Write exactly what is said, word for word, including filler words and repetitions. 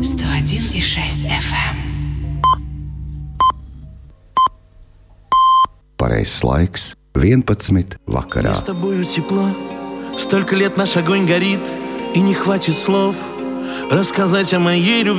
сто один и шесть эф эм. Pareizais laiks vienpadsmit vakarā. Мне с тобою тепло, столько лет наш огонь горит, и не хватит слов рассказать о моей любви.